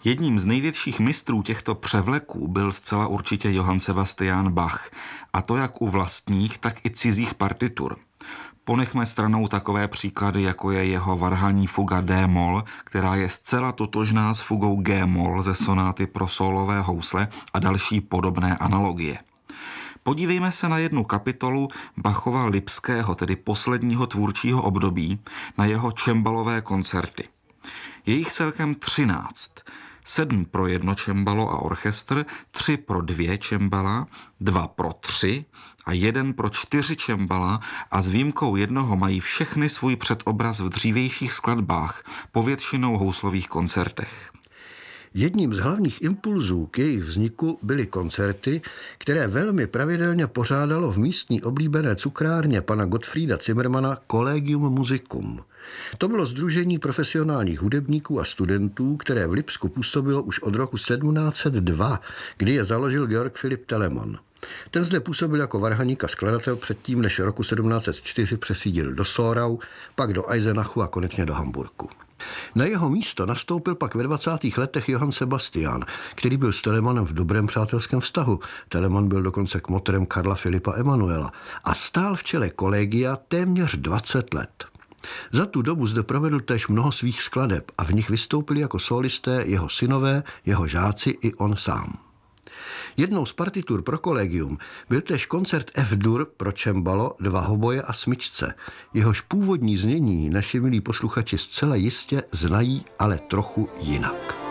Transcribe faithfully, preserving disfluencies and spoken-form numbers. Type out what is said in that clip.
Jedním z největších mistrů těchto převleků byl zcela určitě Johann Sebastian Bach, a to jak u vlastních, tak i cizích partitur. Ponechme stranou takové příklady, jako je jeho varhanní fuga D-moll, která je zcela totožná s fugou G-moll ze sonáty pro sólové housle a další podobné analogie. Podívejme se na jednu kapitolu Bachova Lipského, tedy posledního tvůrčího období, na jeho čembalové koncerty. Je jich celkem třináct. Sedm pro jedno čembalo a orchestr, tři pro dvě čembala, dva pro tři a jeden pro čtyři čembala a s výjimkou jednoho mají všechny svůj předobraz v dřívějších skladbách, povětšinou houslových koncertech. Jedním z hlavních impulzů k jejich vzniku byly koncerty, které velmi pravidelně pořádalo v místní oblíbené cukrárně pana Gottfrieda Zimmermana Collegium Musicum. To bylo sdružení profesionálních hudebníků a studentů, které v Lipsku působilo už od roku sedmnáct set dva, kdy je založil Georg Philipp Telemann. Ten zde působil jako varhaník a skladatel předtím, než roku sedmnáct set čtyři přesídil do Sorau, pak do Eisenachu a konečně do Hamburku. Na jeho místo nastoupil pak ve dvacátých letech Johann Sebastian, který byl s Telemannem v dobrém přátelském vztahu. Telemann byl dokonce kmotrem Karla Filipa Emanuela a stál v čele kolegia téměř dvacet let. Za tu dobu zde provedl též mnoho svých skladeb a v nich vystoupili jako solisté jeho synové, jeho žáci i on sám. Jednou z partitur pro kolegium byl též koncert F-dur pro čembalo, dva hoboje a smyčce. Jehož původní znění naši milí posluchači zcela jistě znají, ale trochu jinak.